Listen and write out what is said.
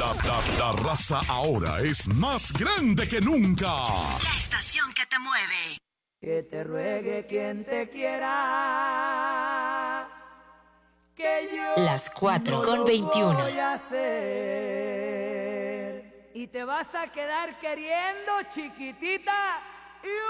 La raza ahora es más grande que nunca. La estación que te mueve. Que te ruegue quien te quiera, que yo Las 4:21. voy a hacer. Y te vas a quedar queriendo, chiquitita.